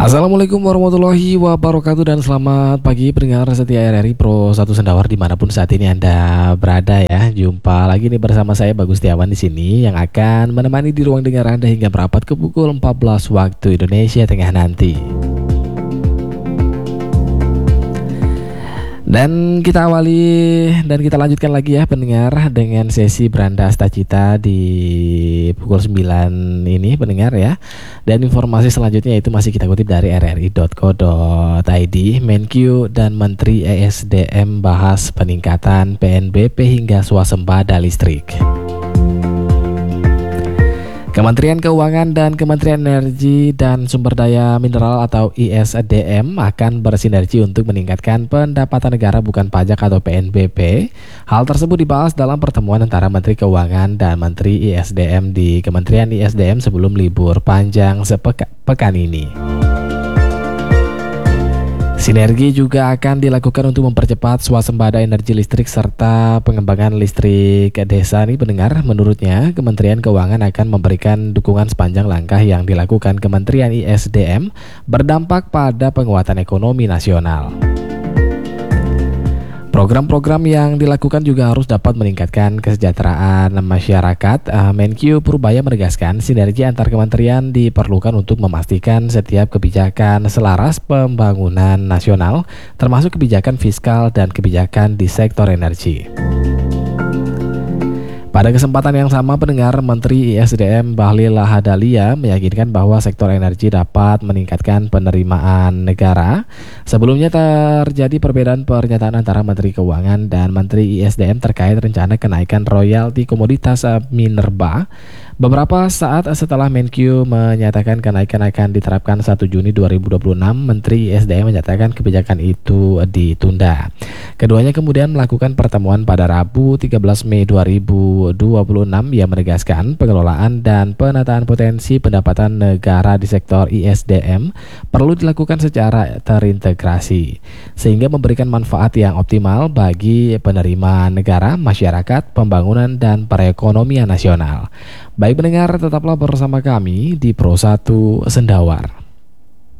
Assalamualaikum warahmatullahi wabarakatuh dan selamat pagi pendengar setia RRI Pro 1 Sendawar dimanapun saat ini Anda berada ya. Jumpa lagi nih bersama saya Bagus Setiawan di sini yang akan menemani di ruang dengar Anda hingga merapat ke pukul 14 waktu Indonesia Tengah nanti. Dan kita awali dan kita lanjutkan lagi ya pendengar dengan sesi Beranda Astacita di pukul 9 ini pendengar ya. Dan informasi selanjutnya itu masih kita kutip dari rri.co.id. Menkyu dan Menteri ESDM bahas peningkatan PNBP hingga swasembada listrik. Kementerian Keuangan dan Kementerian Energi dan Sumber Daya Mineral atau ISDM akan bersinergi untuk meningkatkan pendapatan negara bukan pajak atau PNBP. Hal tersebut dibahas dalam pertemuan antara Menteri Keuangan dan Menteri ISDM di Kementerian ISDM sebelum libur panjang sepekan ini. Sinergi juga akan dilakukan untuk mempercepat swasembada energi listrik serta pengembangan listrik desa nih pendengar. Menurutnya, Kementerian Keuangan akan memberikan dukungan sepanjang langkah yang dilakukan Kementerian ISDM berdampak pada penguatan ekonomi nasional. Program-program yang dilakukan juga harus dapat meningkatkan kesejahteraan masyarakat. Menkyu Purbaya menegaskan sinergi antar kementerian diperlukan untuk memastikan setiap kebijakan selaras pembangunan nasional, termasuk kebijakan fiskal dan kebijakan di sektor energi. Pada kesempatan yang sama, pendengar Menteri ISDM Bahlil Lahadalia meyakinkan bahwa sektor energi dapat meningkatkan penerimaan negara. Sebelumnya terjadi perbedaan pernyataan antara Menteri Keuangan dan Menteri ISDM terkait rencana kenaikan royalti komoditas minerba. Beberapa saat setelah Menkyu menyatakan kenaikan akan diterapkan 1 Juni 2026, Menteri ISDM menyatakan kebijakan itu ditunda. Keduanya kemudian melakukan pertemuan pada Rabu 13 Mei 2026 yang menegaskan pengelolaan dan penataan potensi pendapatan negara di sektor ISDM perlu dilakukan secara terintegrasi sehingga memberikan manfaat yang optimal bagi penerima negara, masyarakat, pembangunan, dan perekonomian nasional. Baik pendengar, tetaplah bersama kami di Pro 1 Sendawar.